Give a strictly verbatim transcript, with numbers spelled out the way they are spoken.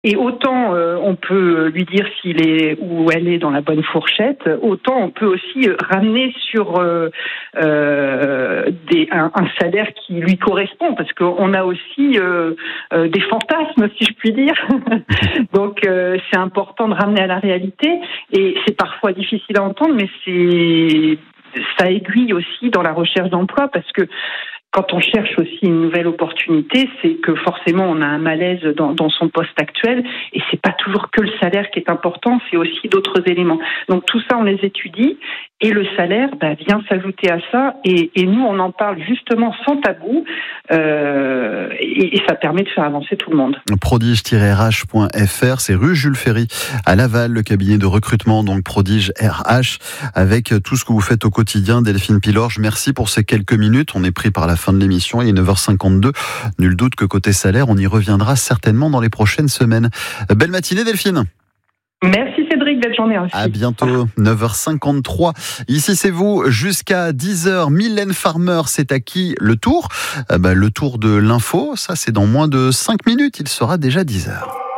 Et autant euh, on peut lui dire s'il est ou elle est dans la bonne fourchette, autant on peut aussi ramener sur euh, euh, des, un, un salaire qui lui correspond, parce qu'on a aussi euh, euh, des fantasmes, si je puis dire. Donc euh, c'est important de ramener à la réalité, et c'est parfois difficile à entendre, mais c'est ça aiguille aussi dans la recherche d'emploi, parce que quand on cherche aussi une nouvelle opportunité, c'est que forcément on a un malaise dans, dans son poste actuel, et c'est pas toujours que le salaire qui est important, c'est aussi d'autres éléments. Donc tout ça on les étudie, et le salaire bah, vient s'ajouter à ça, et, et nous on en parle justement sans tabou, euh, et, et ça permet de faire avancer tout le monde. prodige tiret r h point f r, c'est rue Jules Ferry à Laval, le cabinet de recrutement, donc Prodige R H, avec tout ce que vous faites au quotidien. Delphine Pilorge, merci pour ces quelques minutes. On est pris par la fin de l'émission, il est neuf heures cinquante-deux. Nul doute que côté salaire, on y reviendra certainement dans les prochaines semaines. Belle matinée Delphine. Merci Cédric, belle journée aussi. À bientôt, neuf heures cinquante-trois. Ici c'est vous, jusqu'à dix heures. Mylène Farmer, c'est à qui le tour ? euh, bah, Le tour de l'info, ça c'est dans moins de cinq minutes, il sera déjà dix heures.